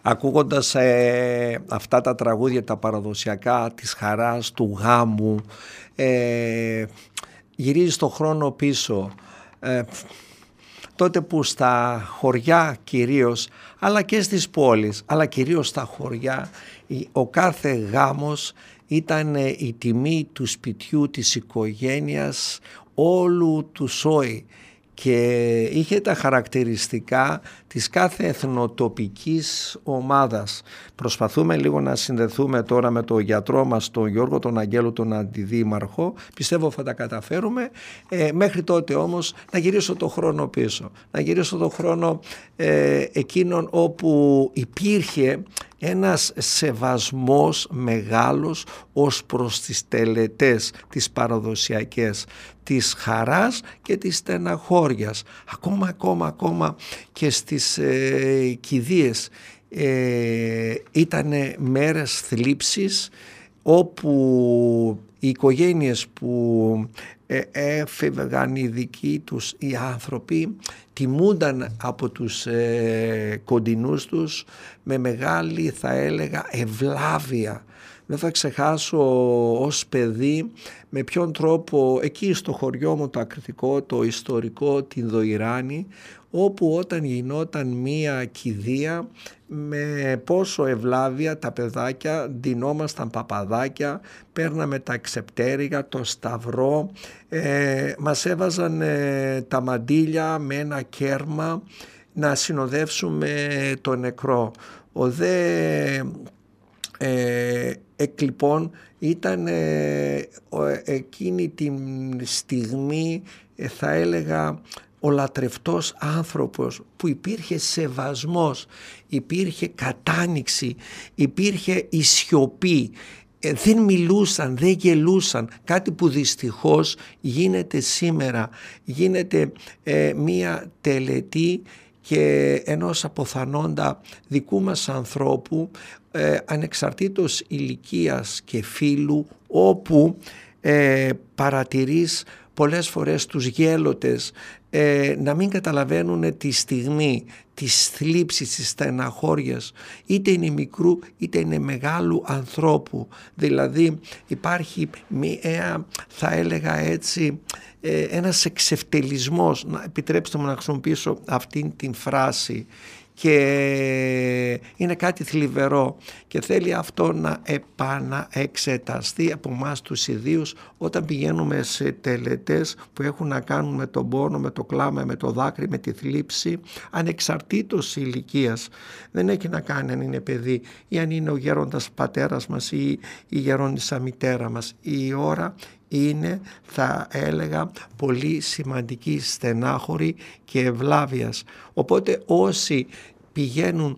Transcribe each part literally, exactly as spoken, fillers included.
ακούγοντας ε, αυτά τα τραγούδια τα παραδοσιακά της χαράς, του γάμου, ε, γυρίζεις το χρόνο πίσω, ε, τότε που στα χωριά κυρίως, αλλά και στις πόλεις, αλλά κυρίως στα χωριά, ο κάθε γάμος ήταν η τιμή του σπιτιού, της οικογένειας, όλου του σόι, και είχε τα χαρακτηριστικά της κάθε εθνοτοπικής ομάδας. Προσπαθούμε λίγο να συνδεθούμε τώρα με τον γιατρό μας, τον Γιώργο τον Αγγέλου, τον αντιδήμαρχο. Πιστεύω θα τα καταφέρουμε. Ε, μέχρι τότε όμως να γυρίσω το χρόνο πίσω. Να γυρίσω το χρόνο ε, εκείνον όπου υπήρχε ένας σεβασμός μεγάλος ως προς τις τελετές, τις παραδοσιακές, της χαράς και της στεναχώριας. Ακόμα, ακόμα, ακόμα και στις ε, κηδείες ε, ήτανε μέρες θλίψης, όπου οι οικογένειες που ε, έφευγαν οι δικοί τους οι άνθρωποι τιμούνταν από τους ε, κοντινούς τους με μεγάλη, θα έλεγα, ευλάβεια. Δεν θα ξεχάσω ως παιδί με ποιον τρόπο εκεί στο χωριό μου το ακριτικό, το ιστορικό, την Δοϊράνη, όπου όταν γινόταν μία κηδεία, με πόσο ευλάβεια τα παιδάκια ντυνόμασταν παπαδάκια, παίρναμε τα ξεπτέρυγα, το σταυρό, ε, μας έβαζαν ε, τα μαντίλια με ένα κέρμα να συνοδεύσουμε το νεκρό. Ο δε ε, εκλειπών ήταν ε, εκείνη τη στιγμή, ε, θα έλεγα, ο λατρευτός άνθρωπος, που υπήρχε σεβασμός, υπήρχε κατάνοιξη, υπήρχε η σιωπή, ε, δεν μιλούσαν, δεν γελούσαν, κάτι που δυστυχώς γίνεται σήμερα. Γίνεται ε, μία τελετή και ενός αποθανόντα δικού μας ανθρώπου, ε, ανεξαρτήτως ηλικίας και φύλου, όπου ε, παρατηρείς πολλές φορές τους γέλοτες ε, να μην καταλαβαίνουν τη στιγμή της θλίψης, της στεναχώριας, είτε είναι μικρού είτε είναι μεγάλου ανθρώπου. Δηλαδή υπάρχει μια, θα έλεγα έτσι, ε, ένας εξευτελισμός, να επιτρέψτε μου να χρησιμοποιήσω αυτήν την φράση, και είναι κάτι θλιβερό και θέλει αυτό να επαναεξεταστεί από εμάς τους ιδίους όταν πηγαίνουμε σε τελετές που έχουν να κάνουν με τον πόνο, με το κλάμα, με το δάκρυ, με τη θλίψη, ανεξαρτήτως ηλικίας. Δεν έχει να κάνει αν είναι παιδί ή αν είναι ο γέροντας πατέρας μας ή η γερόντισσα μητέρα μας. Η ώρα είναι, θα έλεγα, πολύ σημαντική, στενάχωρη και ευλάβειας. Οπότε όσοι πηγαίνουν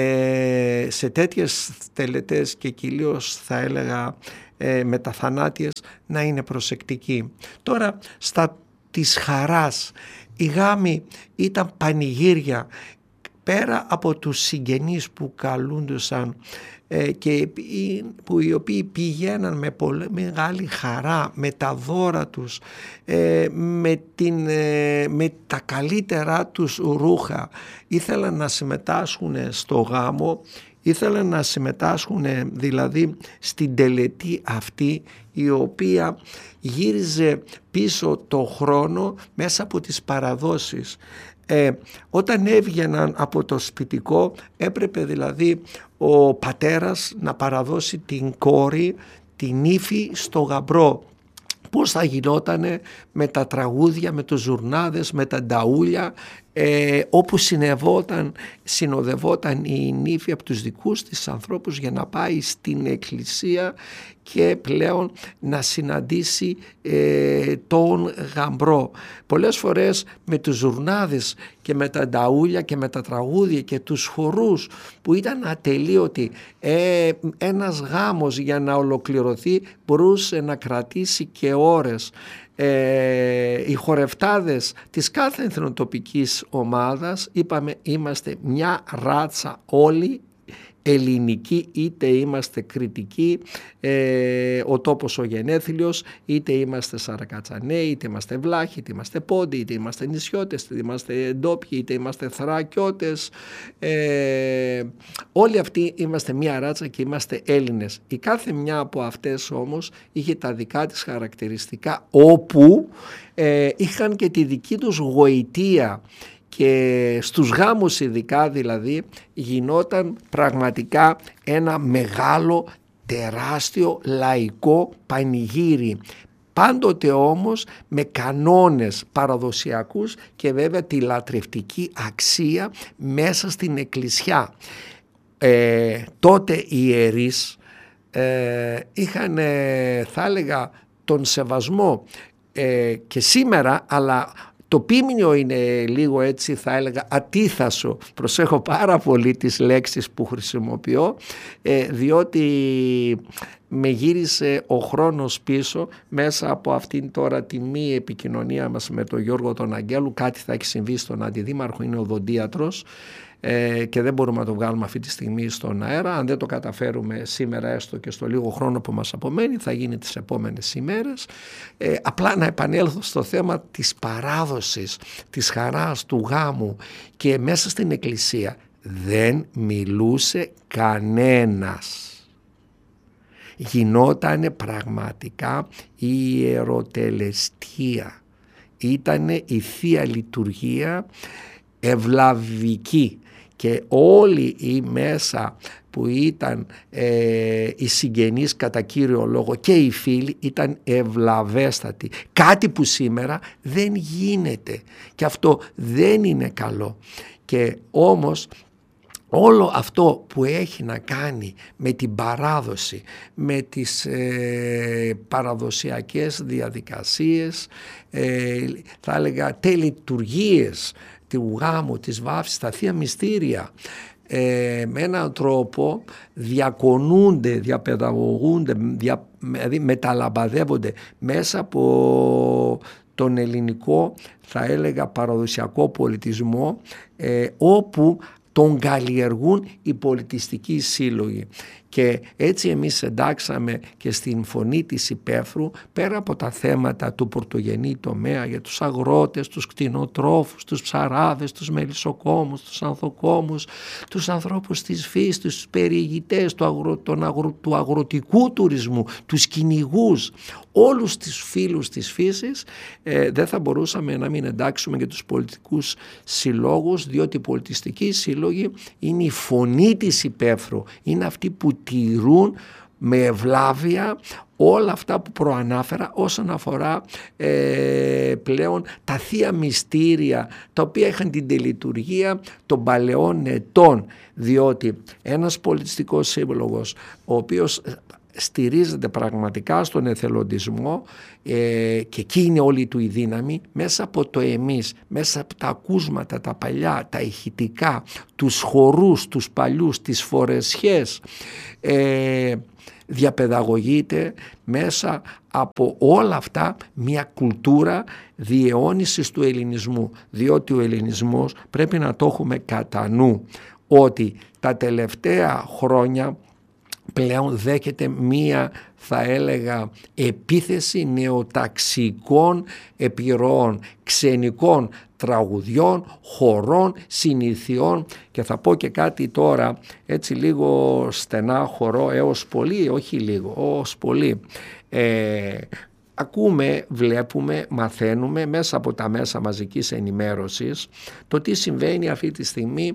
ε, σε τέτοιες τελετές και κυρίως, θα έλεγα, ε, μεταθανάτιες, να είναι προσεκτικοί. Τώρα στα της χαράς, οι γάμοι ήταν πανηγύρια, πέρα από τους συγγενείς που καλούντουσαν ε, και που οι οποίοι πηγαίναν με πολύ μεγάλη χαρά, με τα δώρα τους, ε, με, την, ε, με τα καλύτερά τους ρούχα, ήθελαν να συμμετάσχουν στο γάμο, ήθελαν να συμμετάσχουν δηλαδή στην τελετή αυτή, η οποία γύριζε πίσω το χρόνο μέσα από τις παραδόσεις. Ε, όταν έβγαιναν από το σπιτικό, έπρεπε δηλαδή ο πατέρας να παραδώσει την κόρη, την ύφη, στο γαμπρό. Πώς θα γινότανε? Με τα τραγούδια, με τους ζουρνάδες, με τα νταούλια, ε, όπου συνευόταν, συνοδευόταν η νύφη από τους δικούς της ανθρώπους για να πάει στην εκκλησία και πλέον να συναντήσει ε, τον γαμπρό. Πολλές φορές με τους ζουρνάδες και με τα νταούλια και με τα τραγούδια και τους χορούς που ήταν ατελείωτοι, ε, ένας γάμος για να ολοκληρωθεί μπορούσε να κρατήσει και ώρες. Ε, οι χορευτάδες της κάθε εθνοτοπικής ομάδας, είπαμε, είμαστε μια ράτσα όλοι, ελληνικοί, είτε είμαστε κριτικοί, ε, ο τόπος ο γενέθλιος, είτε είμαστε Σαρακατσαναίοι, είτε είμαστε Βλάχοι, είτε είμαστε Πόντοι, είτε είμαστε νησιώτες, είτε είμαστε ντόπιοι, είτε είμαστε Θράκιώτες, ε, όλοι αυτοί είμαστε μία ράτσα και είμαστε Έλληνες. Η κάθε μια από αυτές όμως είχε τα δικά της χαρακτηριστικά, όπου ε, είχαν και τη δική τους γοητεία. Και στους γάμους ειδικά δηλαδή γινόταν πραγματικά ένα μεγάλο τεράστιο λαϊκό πανηγύρι. Πάντοτε όμως με κανόνες παραδοσιακούς και βέβαια τη λατρευτική αξία μέσα στην εκκλησιά. Ε, τότε οι ιερείς ε, είχαν ε, θα έλεγα τον σεβασμό ε, και σήμερα, αλλά το ποίμνιο είναι λίγο έτσι θα έλεγα ατίθασο. Προσέχω πάρα πολύ τις λέξεις που χρησιμοποιώ, ε, διότι με γύρισε ο χρόνος πίσω μέσα από αυτήν τώρα τη μη επικοινωνία μας με τον Γιώργο τον Αγγέλου. Κάτι θα έχει συμβεί στον αντιδήμαρχο, είναι οδοντίατρος ε, και δεν μπορούμε να το βγάλουμε αυτή τη στιγμή στον αέρα. Αν δεν το καταφέρουμε σήμερα έστω και στο λίγο χρόνο που μας απομένει, θα γίνει τις επόμενες ημέρες. Ε, απλά να επανέλθω στο θέμα της παράδοσης, της χαράς, του γάμου, και μέσα στην εκκλησία δεν μιλούσε κανένας. Γινότανε πραγματικά η ιεροτελεστία. Ήτανε η Θεία Λειτουργία ευλαβική και όλοι οι μέσα που ήταν ε, οι συγγενείς κατά κύριο λόγο και οι φίλοι ήταν ευλαβέστατοι. Κάτι που σήμερα δεν γίνεται και αυτό δεν είναι καλό. Και όμως όλο αυτό που έχει να κάνει με την παράδοση, με τις ε, παραδοσιακές διαδικασίες, ε, θα έλεγα τελετουργίες του γάμου, της βάφτισης, τα Θεία Μυστήρια, ε, με έναν τρόπο διακονούνται, διαπαιδαγωγούνται, δια, δηλαδή μεταλαμπαδεύονται μέσα από τον ελληνικό, θα έλεγα, παραδοσιακό πολιτισμό, ε, όπου τον καλλιεργούν οι πολιτιστικοί σύλλογοι. Και έτσι εμείς εντάξαμε και στην Φωνή της Υπαίθρου, πέρα από τα θέματα του πρωτογενή τομέα για τους αγρότες, τους κτηνοτρόφους, τους ψαράδες, τους μελισσοκόμους, τους ανθοκόμους, τους ανθρώπους της φύσης, τους περιηγητές του, αγρο, τον αγρο, του αγροτικού τουρισμού, τους κυνηγούς, όλους τους φίλους της φύσης, ε, δεν θα μπορούσαμε να μην εντάξουμε και τους πολιτικούς συλλόγους, διότι οι πολιτιστικοί σύλλογοι είναι η φωνή της Υπαίθρου, είναι αυτοί που τηρούν με ευλάβεια όλα αυτά που προανάφερα όσον αφορά ε, πλέον τα Θεία Μυστήρια, τα οποία είχαν την τελετουργία των παλαιών ετών, διότι ένας πολιτιστικός σύλλογος ο οποίος στηρίζεται πραγματικά στον εθελοντισμό ε, και εκεί είναι όλη του η δύναμη, μέσα από το εμείς, μέσα από τα ακούσματα, τα παλιά, τα ηχητικά, τους χορούς, τους παλιούς, τις φορεσιές, ε, διαπαιδαγωγείται μέσα από όλα αυτά μια κουλτούρα διαιώνισης του ελληνισμού, διότι ο ελληνισμός πρέπει να το έχουμε κατά νου ότι τα τελευταία χρόνια πλέον δέχεται μία, θα έλεγα, επίθεση νεοταξικών επιρροών, ξενικών τραγουδιών, χορών, συνηθιών, και θα πω και κάτι τώρα έτσι λίγο στενά χορό έως πολύ, όχι λίγο, ως πολύ. Ε, ακούμε, βλέπουμε, μαθαίνουμε μέσα από τα μέσα μαζικής ενημέρωσης το τι συμβαίνει αυτή τη στιγμή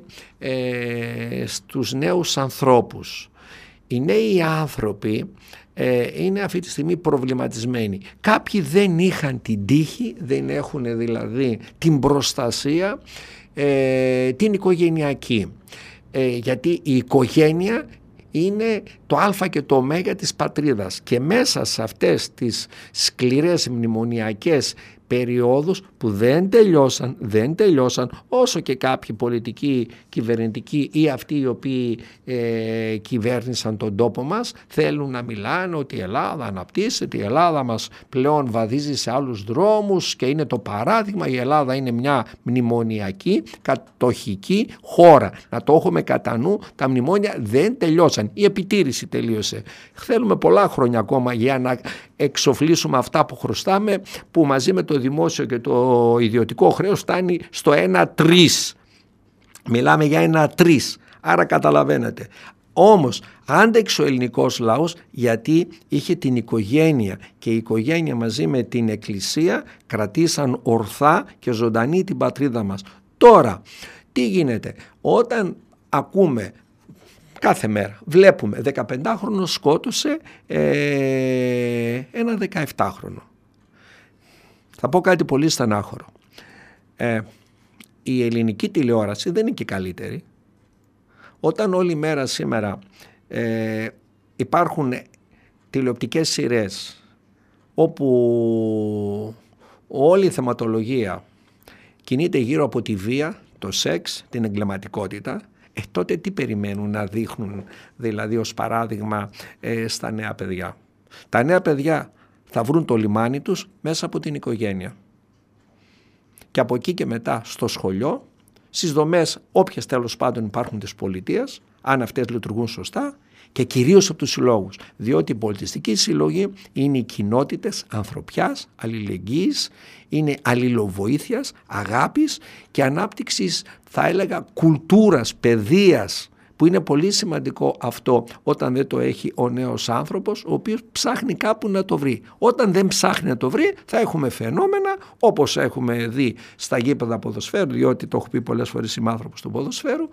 ε, στους νέους ανθρώπους. Οι νέοι άνθρωποι ε, είναι αυτή τη στιγμή προβληματισμένοι. Κάποιοι δεν είχαν την τύχη, δεν έχουν δηλαδή την προστασία, ε, την οικογενειακή. Ε, γιατί η οικογένεια είναι το α και το ω της πατρίδας και μέσα σε αυτές τις σκληρές μνημονιακές περιόδους που δεν τελειώσαν, δεν τελειώσαν όσο και κάποιοι πολιτικοί, κυβερνητικοί ή αυτοί οι οποίοι ε, κυβέρνησαν τον τόπο μας θέλουν να μιλάνε ότι η Ελλάδα αναπτύσσεται, η Ελλάδα μας πλέον βαδίζει σε άλλους δρόμους και είναι το παράδειγμα, η Ελλάδα είναι μια μνημονιακή κατοχική χώρα. Να το έχουμε κατά νου, τα μνημόνια δεν τελειώσαν, η επιτήρηση τελείωσε. Θέλουμε πολλά χρόνια ακόμα για να εξοφλήσουμε αυτά που χρωστάμε, που μαζί με το δημόσιο και το ιδιωτικό χρέος φτάνει στο ένα τρεις. Μιλάμε για ένα τρεις, άρα καταλαβαίνετε. Όμως άντεξε ο ελληνικός λαός γιατί είχε την οικογένεια και η οικογένεια μαζί με την εκκλησία κρατήσαν ορθά και ζωντανή την πατρίδα μας. Τώρα, τι γίνεται όταν ακούμε κάθε μέρα, βλέπουμε δεκαπεντάχρονο σκότωσε ε, ένα δεκαεπτάχρονο. Θα πω κάτι πολύ στενάχωρο. Ε, η ελληνική τηλεόραση δεν είναι και καλύτερη. Όταν όλη μέρα σήμερα ε, υπάρχουν τηλεοπτικές σειρές όπου όλη η θεματολογία κινείται γύρω από τη βία, το σεξ, την εγκληματικότητα, ε, τότε τι περιμένουν να δείχνουν δηλαδή ως παράδειγμα ε, στα νέα παιδιά. Τα νέα παιδιά θα βρουν το λιμάνι τους μέσα από την οικογένεια. Και από εκεί και μετά στο σχολείο, στις δομές όποιες τέλος πάντων υπάρχουν της πολιτείας, αν αυτές λειτουργούν σωστά, και κυρίως από τους συλλόγους. Διότι οι πολιτιστικοί σύλλογοι είναι οι κοινότητες ανθρωπιάς, αλληλεγγύης, είναι αλληλοβοήθειας, αγάπης και ανάπτυξης, θα έλεγα, κουλτούρας, παιδείας, που είναι πολύ σημαντικό αυτό όταν δεν το έχει ο νέος άνθρωπος, ο οποίος ψάχνει κάπου να το βρει. Όταν δεν ψάχνει να το βρει θα έχουμε φαινόμενα όπως έχουμε δει στα γήπεδα ποδοσφαίρου, διότι το έχω πει πολλές φορές είμαι άνθρωπος του ποδοσφαίρου,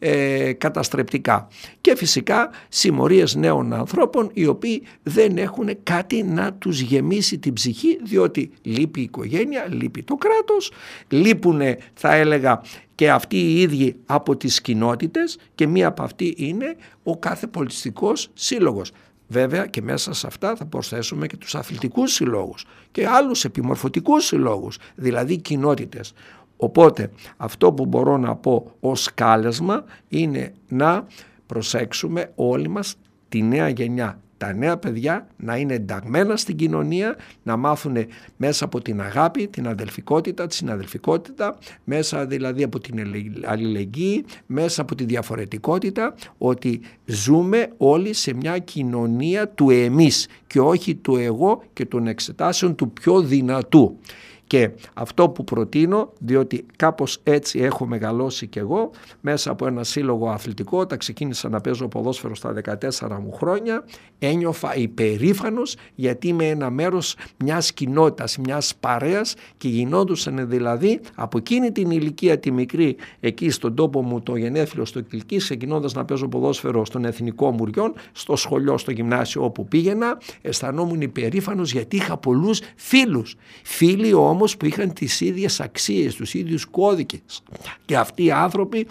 ε, καταστρεπτικά. Και φυσικά συμμορίες νέων ανθρώπων οι οποίοι δεν έχουν κάτι να τους γεμίσει την ψυχή, διότι λείπει η οικογένεια, λείπει το κράτος, λείπουν θα έλεγα και αυτοί οι ίδιοι από τις κοινότητες και μία από αυτή είναι ο κάθε πολιτιστικός σύλλογος. Βέβαια και μέσα σε αυτά θα προσθέσουμε και τους αθλητικούς συλλόγους και άλλους επιμορφωτικούς συλλόγους, δηλαδή κοινότητες. Οπότε αυτό που μπορώ να πω ως κάλεσμα είναι να προσέξουμε όλοι μας τη νέα γενιά. Τα νέα παιδιά να είναι ενταγμένα στην κοινωνία, να μάθουν μέσα από την αγάπη, την αδελφικότητα, τη συναδελφικότητα, μέσα δηλαδή από την αλληλεγγύη, μέσα από τη διαφορετικότητα, ότι ζούμε όλοι σε μια κοινωνία του εμείς και όχι του εγώ και των εξετάσεων του πιο δυνατού. Και αυτό που προτείνω, διότι κάπως έτσι έχω μεγαλώσει κι εγώ, μέσα από ένα σύλλογο αθλητικό, όταν ξεκίνησα να παίζω ποδόσφαιρο στα δεκατέσσερα μου χρόνια, ένιωθα υπερήφανος γιατί είμαι ένα μέρος μιας κοινότητας, μιας παρέας και γινόντουσαν δηλαδή από εκείνη την ηλικία τη μικρή, εκεί στον τόπο μου το γενέθλιο στο Κιλκής, ξεκινώντας να παίζω ποδόσφαιρο στον Εθνικό Μουριών, στο σχολείο, στο γυμνάσιο όπου πήγαινα, αισθανόμουν υπερήφανος γιατί είχα πολλούς φίλους. Φίλοι όμως που είχαν τις ίδιες αξίες, τους ίδιους κώδικες και αυτοί οι άνθρωποι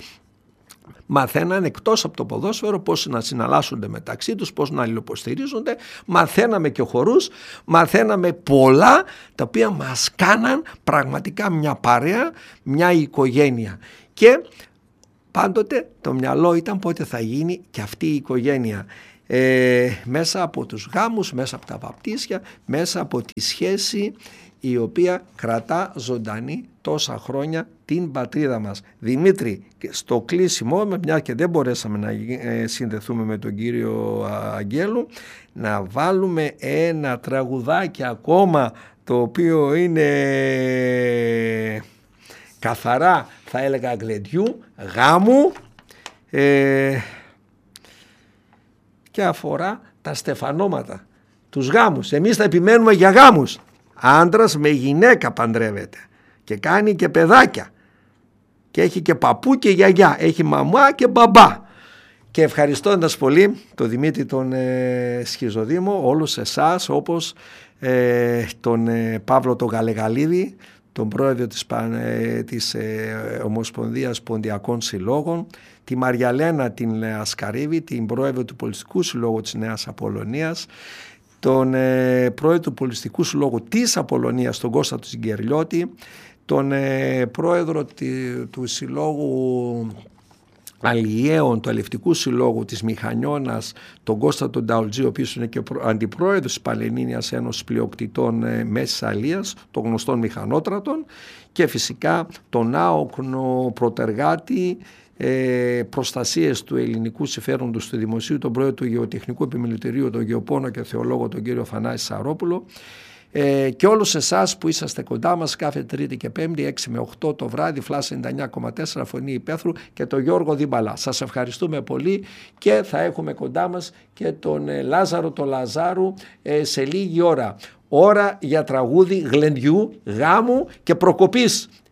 μαθαίναν εκτός από το ποδόσφαιρο πώς να συναλλάσσονται μεταξύ τους, πώς να αλληλοποστηρίζονται, μαθαίναμε και χορούς, μαθαίναμε πολλά τα οποία μας κάναν πραγματικά μια παρέα, μια οικογένεια και πάντοτε το μυαλό ήταν πότε θα γίνει και αυτή η οικογένεια. Ε, μέσα από τους γάμους, μέσα από τα βαπτίσια, μέσα από τη σχέση η οποία κρατά ζωντανή τόσα χρόνια την πατρίδα μας. Δημήτρη, στο κλείσιμο, μια και δεν μπορέσαμε να συνδεθούμε με τον κύριο Αγγέλου, να βάλουμε ένα τραγουδάκι ακόμα το οποίο είναι καθαρά θα έλεγα γλεντιού, γάμου ε, και αφορά τα στεφανώματα, τους γάμους. Εμείς θα επιμένουμε για γάμους. Άντρας με γυναίκα παντρεύεται και κάνει και παιδάκια και έχει και παππού και γιαγιά, έχει μαμά και μπαμπά. Και ευχαριστώντας πολύ τον Δημήτρη τον ε, Σχιζοδήμο, όλους εσάς όπως ε, τον ε, Παύλο τον Γαλεγαλίδη, τον πρόεδρο της, ε, της ε, Ομοσπονδίας Ποντιακών Συλλόγων, τη Μαριαλένα την Ασκαρίβη, την πρόεδρο του Πολιτιστικού Συλλόγου της Νέας Απολωνίας, τον ε, πρόεδρο του Πολιτιστικού Συλλόγου της Απολλωνίας, τον Κώστα του Συγκερλιώτη, τον ε, πρόεδρο τη, του Συλλόγου Αλλιέων, του Αλλιευτικού Συλλόγου της Μηχανιώνας, τον Κώστα τον Νταουλτζή, ο οποίος είναι και αντιπρόεδρος της Πανελλήνιας Ένωσης Πλειοκτητών ε, Μέσης Αλίας, των γνωστών μηχανότρατων, και φυσικά τον άοκνο πρωτεργάτη ε, προστασίες του ελληνικού συμφέροντος του δημοσίου, τον πρόεδρο του Γεωτεχνικού Επιμελητηρίου, τον γεωπόνο και θεολόγο, τον κύριο Φανάση Σαρόπουλο, ε, και όλους εσάς που είσαστε κοντά μας κάθε Τρίτη και Πέμπτη έξι με οκτώ το βράδυ, Φλάς ενενήντα εννιά κόμμα τέσσερα Φωνή Υπαίθρου, και τον Γιώργο Δίμπαλα. Σας ευχαριστούμε πολύ και θα έχουμε κοντά μας και τον ε, Λάζαρο τον Λαζάρου ε, σε λίγη ώρα. Ώρα για τραγούδι γλεντιού, γάμου και προκοπής.